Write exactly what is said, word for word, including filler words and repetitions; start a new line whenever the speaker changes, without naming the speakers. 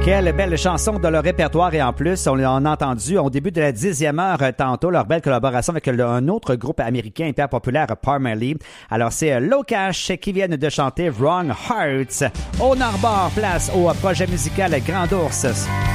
Quelle belle chanson de leur répertoire et en plus, on l'a entendu au début de la dixième heure tantôt, leur belle collaboration avec un autre groupe américain hyper populaire, Parmalee. Alors c'est Locash qui viennent de chanter Wrong Hearts. Au Narbord, place au projet musical Grand Ours.